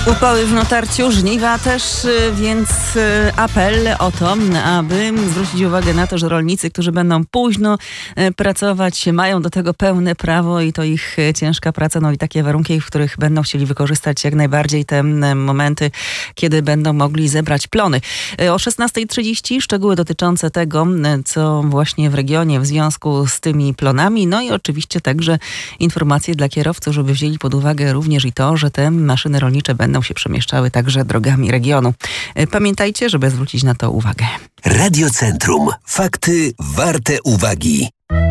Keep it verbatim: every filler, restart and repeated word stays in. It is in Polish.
Upały w Notarciu, żniwa też, więc apel o to, aby zwrócić uwagę na to, że rolnicy, którzy będą późno pracować, mają do tego pełne prawo i to ich ciężka praca, no i takie warunki, w których będą chcieli wykorzystać jak najbardziej te momenty, kiedy będą mogli zebrać plony. O szesnasta trzydzieści szczegóły dotyczące tego, co właśnie w regionie w związku z tymi plonami, no i oczywiście także informacje dla kierowców, żeby wzięli pod uwagę również i to, że te maszyny rolnicze będą się przemieszczały także drogami regionu. Pamiętajcie, żeby zwrócić na to uwagę. Radiocentrum. Fakty warte uwagi.